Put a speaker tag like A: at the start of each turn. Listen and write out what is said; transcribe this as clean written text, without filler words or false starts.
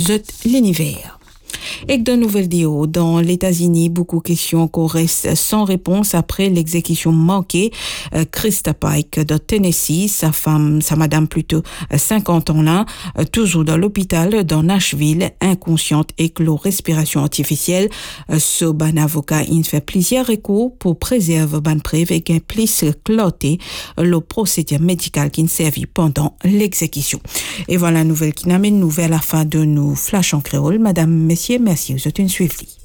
A: l'univers. Et de nouvelles vidéos dans les États-Unis, beaucoup de questions encore restent sans réponse après l'exécution manquée. Krista Pike de Tennessee, sa madame plutôt 50 ans là, toujours dans l'hôpital dans Nashville, inconsciente et que respiration artificielle. Ce ban avocat il fait plusieurs recours pour préserver ban preuve et gain plus cloté le procédure médical qui servi pendant l'exécution. Et voilà la nouvelle qui n'amène nouvelle à la fin de nos flash en créole. Madame, messieurs, merci, vous êtes une suivie.